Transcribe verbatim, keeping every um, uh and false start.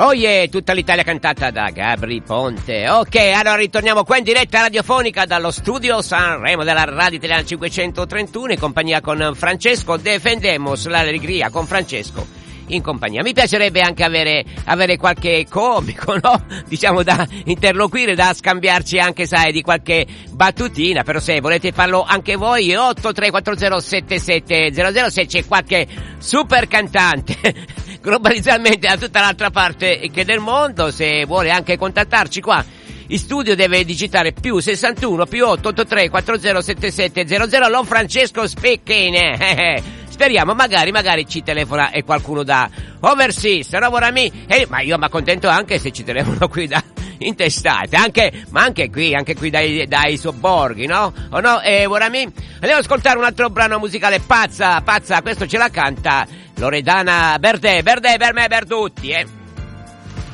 Oh yeah, tutta l'Italia cantata da Gabri Ponte. Ok, allora ritorniamo qua in diretta radiofonica dallo studio Sanremo della Radio Italiana cinquecentotrentuno in compagnia con Francesco. Defendemos l'allegria con Francesco in compagnia. Mi piacerebbe anche avere, avere qualche comico, no? Diciamo da interloquire, da scambiarci anche, sai, di qualche battutina, però se volete farlo anche voi, otto tre quattro zero sette sette zero zero, se c'è qualche super cantante globalizzalmente da tutta l'altra parte che del mondo, se vuole anche contattarci qua in studio deve digitare più sessantuno più otto otto tre quattro zero sette sette zero zero. Lo Francesco speaking. Speriamo, magari, magari ci telefona e qualcuno da overseas, no, vorami? Eh, ma io mi accontento anche se ci telefono qui da intestate, anche, ma anche qui, anche qui dai, dai sobborghi, no? O no? Eh, vorami? Andiamo ad ascoltare un altro brano musicale, pazza, pazza, questo ce la canta Loredana Berdè, Berdè per me, per tutti, eh.